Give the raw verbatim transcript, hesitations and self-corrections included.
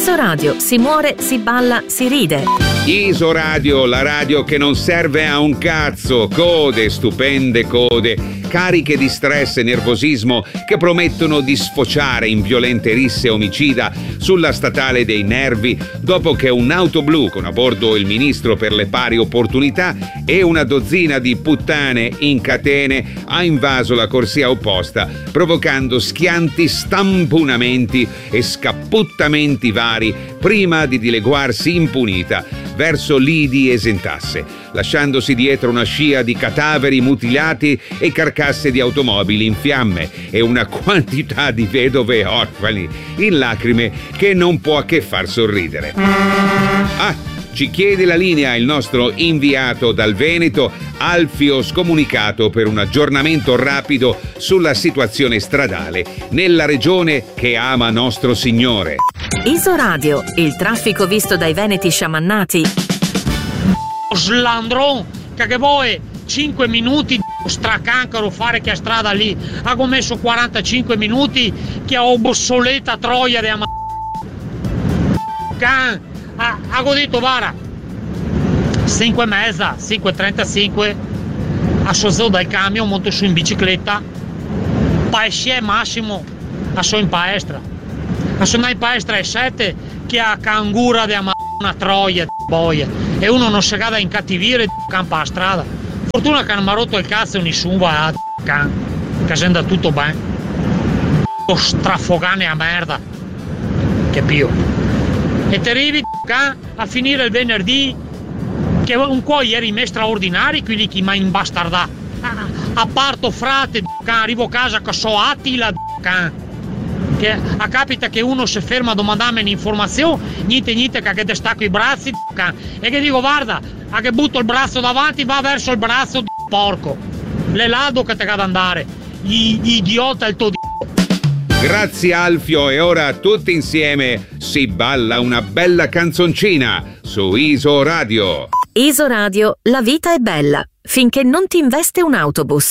Isoradio, si muore, si balla, si ride. Isoradio, la radio che non serve a un cazzo. Code, stupende code, cariche di stress e nervosismo che promettono di sfociare in violente risse omicida sulla statale dei nervi dopo che un'auto blu con a bordo il ministro per le pari opportunità e una dozzina di puttane in catene ha invaso la corsia opposta, provocando schianti stampunamenti e scapputtamenti vari prima di dileguarsi impunita verso lidi esentasse, lasciandosi dietro una scia di cadaveri mutilati e carcasse di automobili in fiamme e una quantità di vedove e orfani in lacrime che non può che far sorridere. Ah, ci chiede la linea il nostro inviato dal Veneto, Alfio Scomunicato, per un aggiornamento rapido sulla situazione stradale nella regione che ama nostro Signore. Isoradio, il traffico visto dai veneti sciamannati. Slandro, che vuoi cinque minuti stracancaro fare che a strada lì. Ha messo quarantacinque minuti che ho obsoleta troia di ama. Can, ha, ha detto vara. cinque e mezza, cinque e trentacinque. Associo dal camion, monto su in bicicletta. Paesce massimo, sono in palestra. Sono in palestra alle sette che ha cangura di ama una troia di boia e uno non si cade in cattivire di campa a strada. Fortuna che non mi ha rotto il cazzo nessuno va a can, che si è tutto bene. Strafogane a merda. Che pio. E ti arrivi can a finire il venerdì che un po' ieri me straordinari quelli che mi ha imbastardato. A parto frate can, arrivo a casa che so Attila can. Che a capita che uno si ferma a domandarmi un'informazione, niente niente che destacco i bracci e che dico guarda, a che butto il braccio davanti va verso il braccio di porco. Le lado che te cade andare, I, idiota il tuo di. Grazie Alfio, e ora tutti insieme si balla una bella canzoncina su Isoradio. Isoradio, la vita è bella finché non ti investe un autobus.